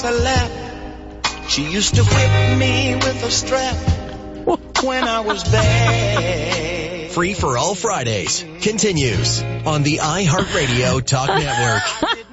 a lap. She used to whip me with a strap when I was bad. Free for All Fridays continues on the iHeartRadio Talk Network.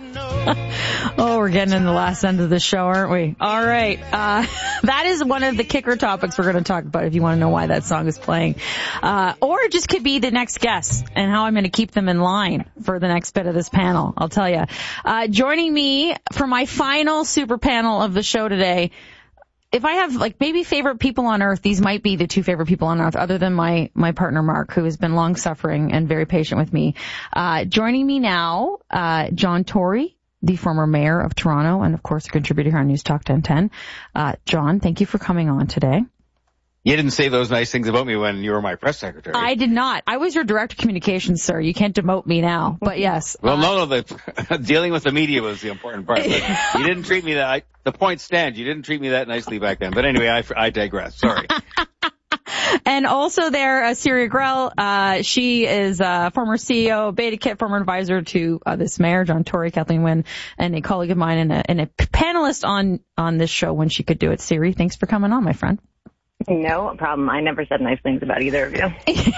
Oh, we're getting in the last end of the show, aren't we? All right. That is one of the kicker topics we're going to talk about if you want to know why that song is playing. Or it just could be the next guest and how I'm going to keep them in line for the next bit of this panel. I'll tell you. Joining me for my final super panel of the show today, if I have like maybe favorite people on earth, these might be the two favorite people on earth other than my partner Mark, who has been long suffering and very patient with me. Joining me now, John Tory, the former mayor of Toronto and of course a contributor here on News Talk 1010. John, thank you for coming on today. You didn't say those nice things about me when you were my press secretary. I did not. I was your director of communications, sir. You can't demote me now, but yes. Well, no, dealing with the media was the important part. But you didn't treat me that, the point stands, you didn't treat me that nicely back then. But anyway, I digress. Sorry. And also there, Syria Grell, she is former CEO, BetaKit, former advisor to this mayor, John Tory, Kathleen Wynne, and a colleague of mine and a panelist on this show when she could do it. Siri, thanks for coming on, my friend. No problem. I never said nice things about either of you.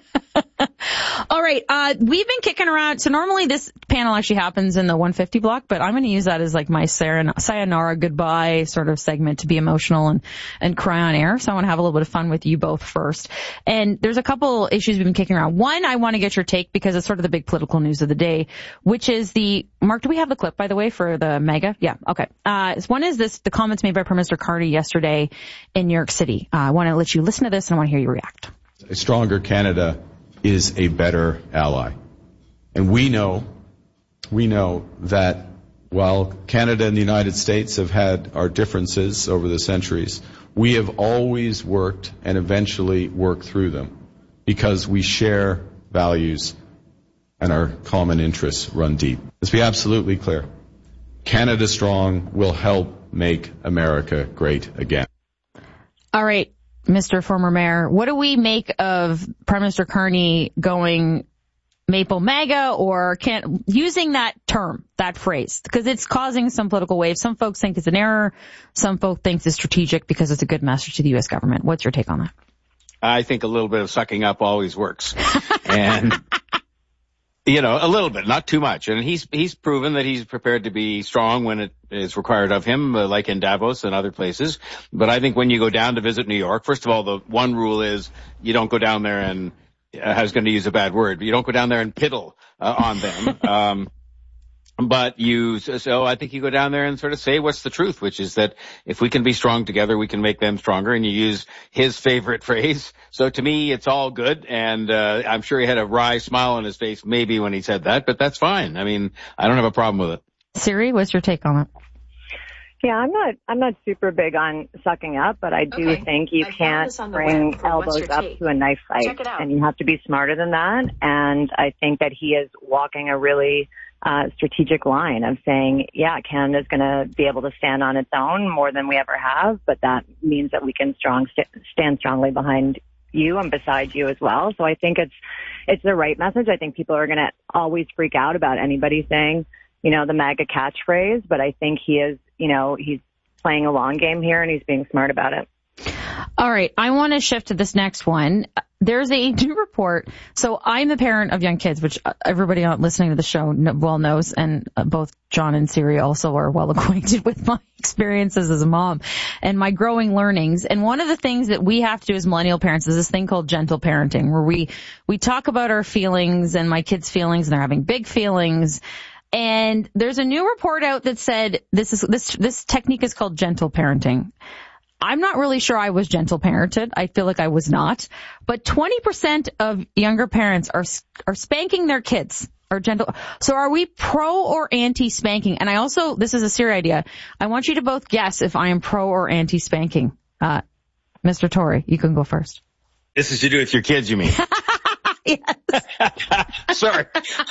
All right. We've been kicking around. So normally this panel actually happens in the 150 block, but I'm going to use that as like my sayonara goodbye sort of segment to be emotional and cry on air. So I want to have a little bit of fun with you both first. And there's a couple issues we've been kicking around. One, I want to get your take because it's sort of the big political news of the day, which is Mark, do we have the clip, by the way, for the mega? Yeah. Okay. One is the comments made by Prime Minister Carney yesterday in New York City. I want to let you listen to this and I want to hear you react. A stronger Canada is a better ally. And we know that while Canada and the United States have had our differences over the centuries, we have always worked and eventually worked through them because we share values and our common interests run deep. Let's be absolutely clear. Canada Strong will help make America great again. All right. Mr. Former Mayor, what do we make of Prime Minister Carney going Maple MAGA or using that term, that phrase? Because it's causing some political waves. Some folks think it's an error. Some folks think it's strategic because it's a good message to the U.S. government. What's your take on that? I think a little bit of sucking up always works. And, a little bit, not too much. And he's proven that he's prepared to be strong when it is required of him, like in Davos and other places. But I think when you go down to visit New York, first of all, the one rule is you don't go down there and, I was going to use a bad word, but you don't go down there and piddle on them. But I think you go down there and sort of say what's the truth, which is that if we can be strong together, we can make them stronger. And you use his favorite phrase. So to me, it's all good. And, I'm sure he had a wry smile on his face maybe when he said that, but that's fine. I mean, I don't have a problem with it. Siri, what's your take on it? Yeah, I'm not super big on sucking up, but I do think you can't bring elbows up to a knife fight, and you have to be smarter than that. And I think that he is walking a really strategic line of saying, yeah, Canada's going to be able to stand on its own more than we ever have, but that means that we can stand strongly behind you and beside you as well. So I think it's the right message. I think people are going to always freak out about anybody saying, the MAGA catchphrase, but I think he is, he's playing a long game here and he's being smart about it. All right. I want to shift to this next one. There's a new report. So I'm a parent of young kids, which everybody listening to the show well knows, and both John and Siri also are well acquainted with my experiences as a mom and my growing learnings. And one of the things that we have to do as millennial parents is this thing called gentle parenting, where we talk about our feelings and my kids' feelings, and they're having big feelings. And there's a new report out that said this technique is called gentle parenting. I'm not really sure I was gentle parented. I feel like I was not. But 20% of younger parents are spanking their kids, or gentle. So are we pro or anti spanking? And this is a Siri idea. I want you to both guess if I am pro or anti spanking. Mr. Tory, you can go first. This is to do with your kids, you mean? Yes. Sorry.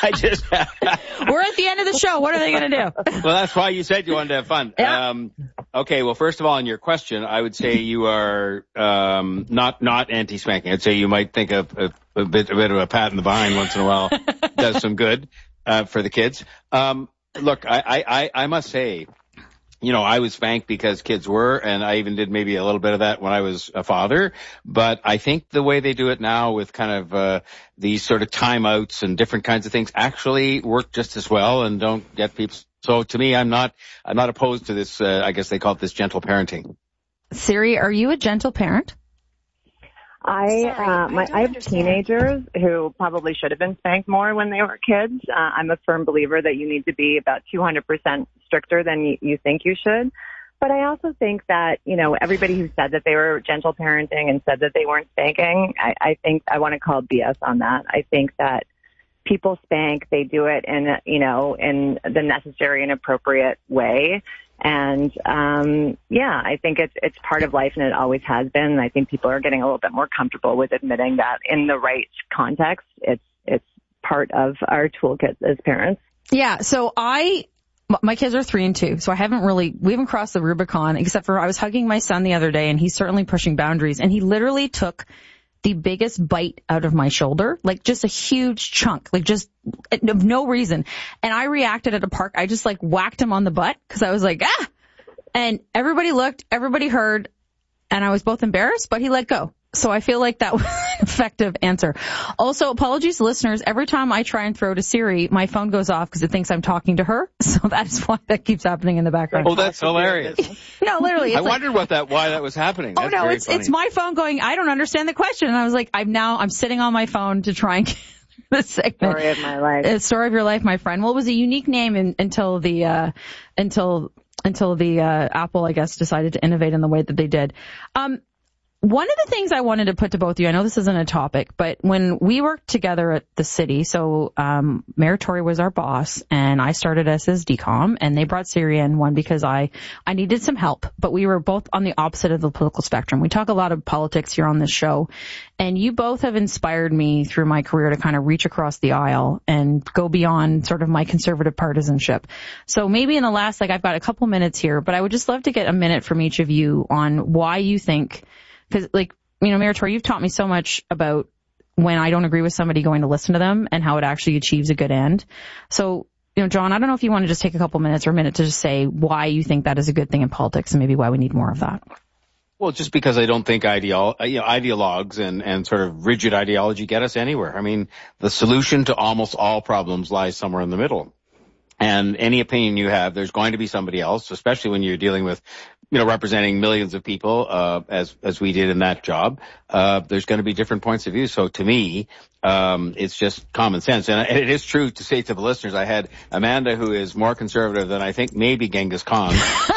We're at the end of the show. What are they going to do? Well, that's why you said you wanted to have fun. Yeah. Okay. Well, first of all, in your question, I would say you are, not anti-spanking. I'd say you might think of a bit of a pat in the behind once in a while does some good, for the kids. Look, I must say I was spanked because kids were, and I even did maybe a little bit of that when I was a father. But I think the way they do it now with kind of these sort of timeouts and different kinds of things actually work just as well and don't get people. So to me, I'm not opposed to this. I guess they call it this gentle parenting. Siri, are you a gentle parent? I have teenagers who probably should have been spanked more when they were kids. I'm a firm believer that you need to be about 200% stricter than you think you should. But I also think that, everybody who said that they were gentle parenting and said that they weren't spanking, I think I want to call BS on that. I think that people spank, they do it in the necessary and appropriate way. And, I think it's part of life and it always has been. And I think people are getting a little bit more comfortable with admitting that in the right context, it's part of our toolkit as parents. Yeah. So my kids are 3 and 2, so we haven't crossed the Rubicon, except for I was hugging my son the other day and he's certainly pushing boundaries, and he literally took the biggest bite out of my shoulder, like just a huge chunk, like just of no reason. And I reacted at a park. I just whacked him on the butt because I was like, ah! And everybody looked, everybody heard, and I was both embarrassed, but he let go. So I feel like that was an effective answer. Also, apologies to listeners. Every time I try and throw to Siri, my phone goes off because it thinks I'm talking to her. So that's why that keeps happening in the background. Oh, that's hilarious. No, literally. I wondered why that was happening. That's no, it's my phone going, I don't understand the question. And I was like, I'm sitting on my phone to try and get the segment. Story of my life. Story of your life, my friend. Well, it was a unique name until the Apple, I guess, decided to innovate in the way that they did. One of the things I wanted to put to both of you, I know this isn't a topic, but when we worked together at the city, so Mayor Tory was our boss, and I started as his DCOM, and they brought Siri in, one because I needed some help, but we were both on the opposite of the political spectrum. We talk a lot of politics here on this show, and you both have inspired me through my career to kind of reach across the aisle and go beyond sort of my conservative partisanship. So maybe in the last, I've got a couple minutes here, but I would just love to get a minute from each of you on why you think. Because, Mayor Tory, you've taught me so much about when I don't agree with somebody, going to listen to them and how it actually achieves a good end. So, John, I don't know if you want to just take a couple minutes or a minute to just say why you think that is a good thing in politics and maybe why we need more of that. Well, just because I don't think ideologues and sort of rigid ideology get us anywhere. I mean, the solution to almost all problems lies somewhere in the middle. And any opinion you have, there's going to be somebody else, especially when you're dealing with, representing millions of people, as we did in that job. There's going to be different points of view. So to me, it's just common sense. And it is true to say to the listeners, I had Amanda, who is more conservative than I think maybe Genghis Khan.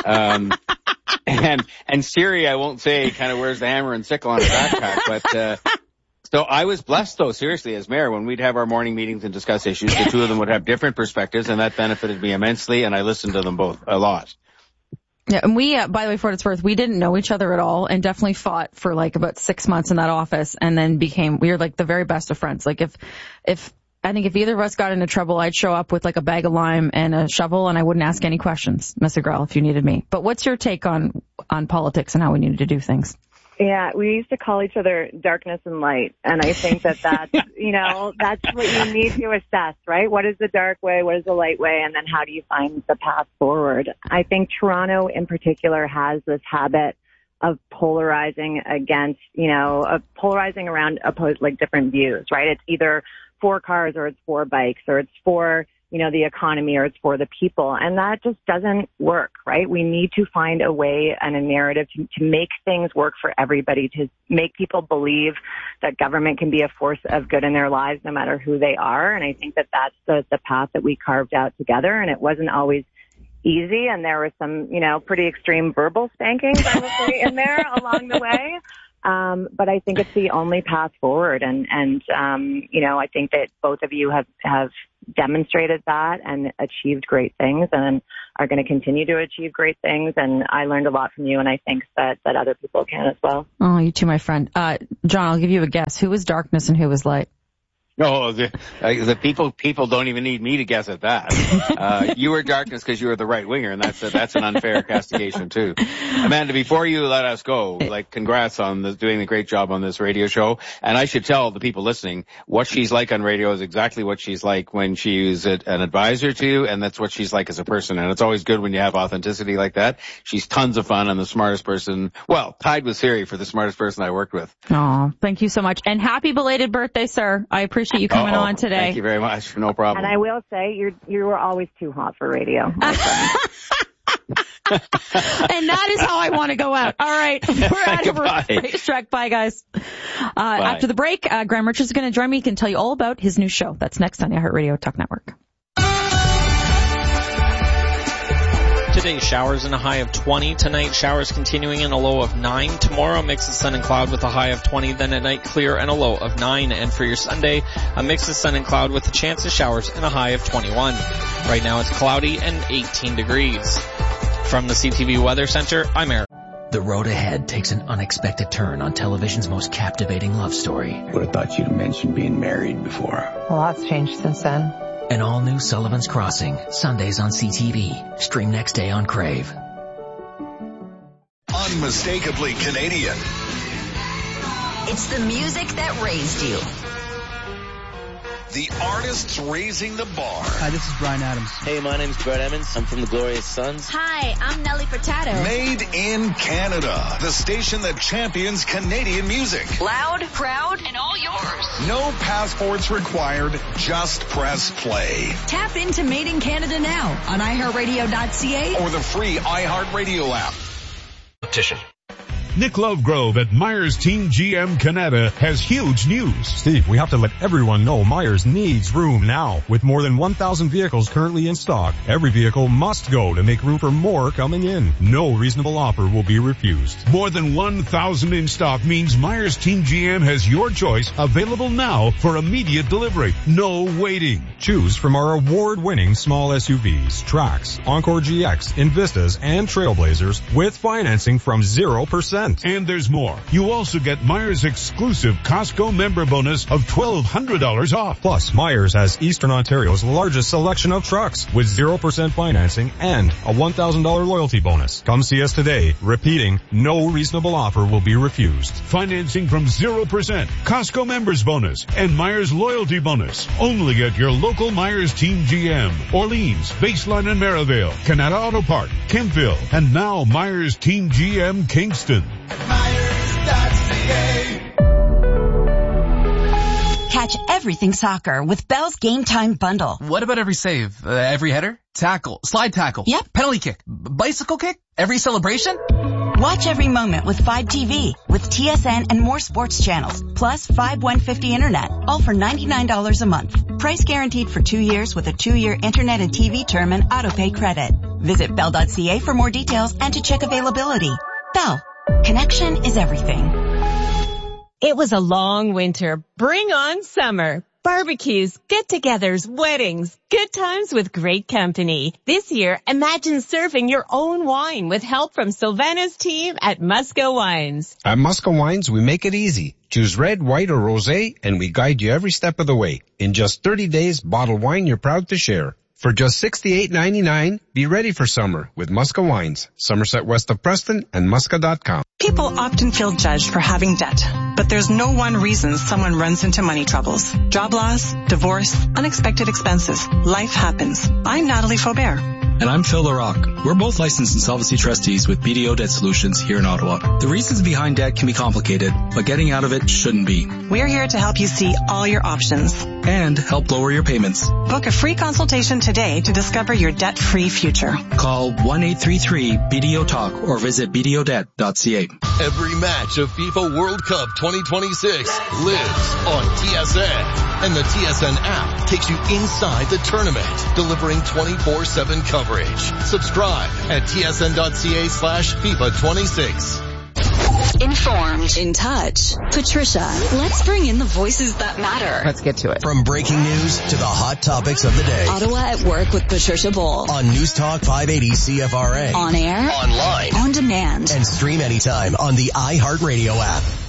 And Siri, I won't say, kind of wears the hammer and sickle on her backpack, but, so I was blessed, though, seriously, as mayor, when we'd have our morning meetings and discuss issues, the two of them would have different perspectives, and that benefited me immensely, and I listened to them both a lot. Yeah, and we, by the way, for what it's worth, we didn't know each other at all and definitely fought for about 6 months in that office, and then we were the very best of friends. If either of us got into trouble, I'd show up with a bag of lime and a shovel, and I wouldn't ask any questions, Ms. Agrell, if you needed me. But what's your take on politics and how we needed to do things? Yeah, we used to call each other darkness and light, and I think that's, that's what you need to assess, right? What is the dark way? What is the light way? And then how do you find the path forward? I think Toronto in particular has this habit of polarizing against, polarizing around different views, right? It's either for cars or it's for bikes or it's for the economy or it's for the people. And that just doesn't work, right? We need to find a way and a narrative to make things work for everybody, to make people believe that government can be a force of good in their lives no matter who they are. And I think that that's the path that we carved out together. And it wasn't always easy. And there were some, pretty extreme verbal spankings, I would say, in there along the way. But I think it's the only path forward. And I think that both of you have demonstrated that and achieved great things and are going to continue to achieve great things. And I learned a lot from you, and I think that other people can as well. Oh, you too, my friend. John, I'll give you a guess. Who was darkness and who was light? No, the people don't even need me to guess at that. You were darkness because you were the right winger, and that's an unfair castigation too. Amanda, before you let us go, congrats on doing a great job on this radio show. And I should tell the people listening, what she's like on radio is exactly what she's like when she's an advisor to you, and that's what she's like as a person. And it's always good when you have authenticity like that. She's tons of fun and the smartest person, well, tied with Siri for the smartest person I worked with. Oh, thank you so much. And happy belated birthday, sir. I appreciate you coming on today. Thank you very much. No problem. And I will say, you were always too hot for radio. My friend. And that is how I want to go out. All right. We're out of Racetrack. Bye, guys. Bye. After the break, Graham Richards is going to join me. He can tell you all about his new show. That's next on the iHeartRadio Talk Network. Today, showers and a high of 20. Tonight, showers continuing in a low of 9. Tomorrow, mix of sun and cloud with a high of 20. Then at night, clear and a low of 9. And for your Sunday, a mix of sun and cloud with a chance of showers and a high of 21. Right now, it's cloudy and 18 degrees. From the CTV Weather Center, I'm Eric. The road ahead takes an unexpected turn on television's most captivating love story. Would have thought you'd have mentioned being married before. A lot's changed since then. An all-new Sullivan's Crossing, Sundays on CTV. Stream next day on Crave. Unmistakably Canadian. It's the music that raised you. The artists raising the bar. Hi, this is Bryan Adams. Hey, my name's Brett Emmons. I'm from the Glorious Sons. Hi, I'm Nelly Furtado. Made in Canada. The station that champions Canadian music. Loud, proud, and all yours. No passports required. Just press play. Tap into Made in Canada now on iHeartRadio.ca or the free iHeartRadio app. Petition. Nick Lovegrove at Myers Team GM Canada has huge news. Steve, we have to let everyone know Myers needs room now. With more than 1,000 vehicles currently in stock, every vehicle must go to make room for more coming in. No reasonable offer will be refused. More than 1,000 in stock means Myers Team GM has your choice available now for immediate delivery. No waiting. Choose from our award-winning small SUVs, Trax, Encore GX, Invistas, and Trailblazers with financing from 0%. And there's more. You also get Myers' exclusive Costco member bonus of $1,200 off. Plus, Myers has Eastern Ontario's largest selection of trucks with 0% financing and a $1,000 loyalty bonus. Come see us today. Repeating, no reasonable offer will be refused. Financing from 0%, Costco members bonus, and Myers loyalty bonus. Only at your local Myers Team GM. Orleans, Baseline and Merivale, Canada Auto Park, Kempville, and now Myers Team GM Kingston. Catch everything soccer with Bell's Game Time Bundle. What about every save? Every header? Tackle? Slide tackle? Yep. Penalty kick? Bicycle kick? Every celebration? Watch every moment with 5 TV with TSN and more sports channels, plus 5150 internet, all for $99 a month. Price guaranteed for 2 years with a 2-year internet and TV term and autopay credit. Visit Bell.ca for more details and to check availability. Bell. Connection is everything. It was a long winter. Bring on summer. Barbecues, get-togethers, weddings, good times with great company. This year, imagine serving your own wine with help from Sylvana's team at Musco Wines. At Musco Wines, we make it easy. Choose red, white, or rosé, and we guide you every step of the way. In just 30 days, bottled wine you're proud to share. For just $68.99, be ready for summer with Musco Wines, Somerset west of Preston and Musca.com. People often feel judged for having debt, but there's no one reason someone runs into money troubles. Job loss, divorce, unexpected expenses. Life happens. I'm Natalie Faubert. And I'm Phil LaRock. We're both licensed insolvency trustees with BDO Debt Solutions here in Ottawa. The reasons behind debt can be complicated, but getting out of it shouldn't be. We're here to help you see all your options. And help lower your payments. Book a free consultation today to discover your debt-free future. Call 1-833-BDO-TALK or visit bdodebt.ca. Every match of FIFA World Cup 2026 lives on TSN. And the TSN app takes you inside the tournament, delivering 24/7 coverage. Subscribe at tsn.ca/FIFA26. Informed, in touch. Patricia, let's bring in the voices that matter. Let's get to it. From breaking news to the hot topics of the day. Ottawa at Work with Patricia Bull. On News Talk 580 CFRA. On air. Online. On demand. And stream anytime on the iHeartRadio app.